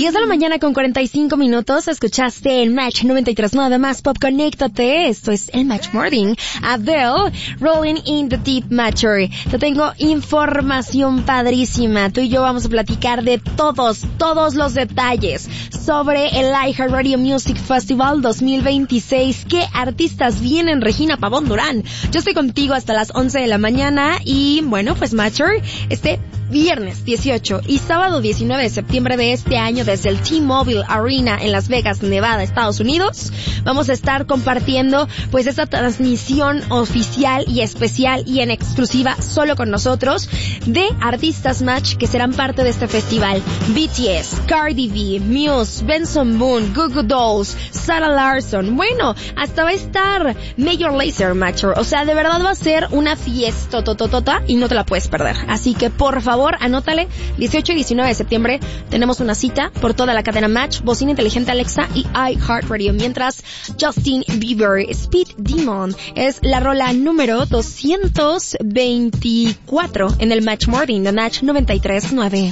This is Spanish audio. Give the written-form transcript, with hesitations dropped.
10 de la mañana con 45 minutos, escuchaste el Match 93.9 más Pop. Conéctate, esto es el Match Morning. Adele, Rolling in the Deep Matcher. Te tengo información padrísima. Tú y yo vamos a platicar de todos los detalles sobre el iHeartRadio Music Festival 2026. ¿Qué artistas vienen? Regina Pavón Durán. Yo estoy contigo hasta las 11 de la mañana y bueno, pues Matcher, viernes 18 y sábado 19 de septiembre de este año desde el T-Mobile Arena en Las Vegas, Nevada, Estados Unidos. Vamos a estar compartiendo pues esta transmisión oficial y especial y en exclusiva solo con nosotros de artistas Match que serán parte de este festival. BTS, Cardi B, Muse, Benson Boone, Goo Goo Dolls, Sarah Larson. Bueno, hasta va a estar Major Lazer, Matcher. O sea, de verdad va a ser una fiesta tototota y no te la puedes perder. Así que por favor, anótale, 18 y 19 de septiembre tenemos una cita por toda la cadena Match, bocina inteligente Alexa y iHeartRadio. Mientras Justin Bieber, Speed Demon, es la rola número 224 en el Match Morning de Match 93.9.